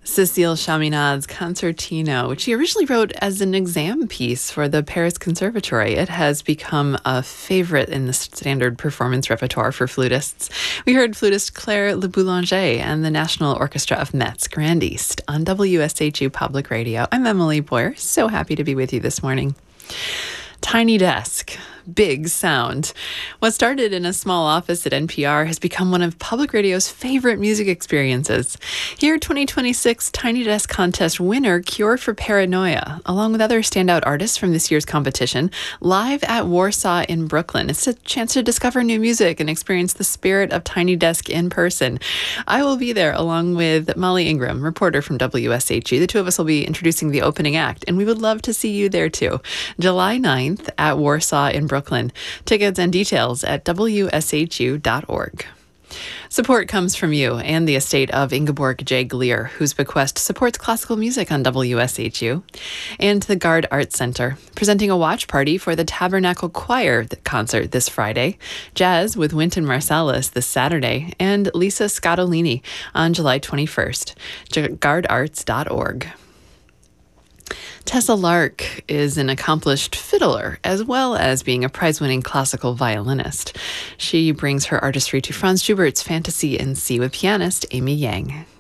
Cécile Chaminade's Concertino, which she originally wrote as an exam piece for the Paris Conservatory. It has become a favorite in the standard performance repertoire for flutists. We heard flutist Claire Le Boulanger and the National Orchestra of Metz Grand East on WSHU Public Radio. I'm Emily Boyer, so happy to be with you this morning. Tiny desk, big sound. What started in a small office at NPR has become one of public radio's favorite music experiences. Here, 2026 Tiny Desk Contest winner Cure for Paranoia, along with other standout artists from this year's competition, live at Warsaw in Brooklyn. It's a chance to discover new music and experience the spirit of Tiny Desk in person. I will be there along with Molly Ingram, reporter from WSHU. The two of us will be introducing the opening act, and we would love to see you there too. July 9th at Warsaw in Brooklyn. Tickets and details at wshu.org. Support comes from you and the estate of Ingeborg J. Gleer, whose bequest supports classical music on WSHU, and the Gard Arts Center, presenting a watch party for the Tabernacle Choir concert this Friday, jazz with Wynton Marsalis this Saturday, and Lisa Scatolini on July 21st. GardArts.org. Tessa Lark is an accomplished fiddler, as well as being a prize-winning classical violinist. She brings her artistry to Franz Schubert's Fantasy in C with pianist Amy Yang.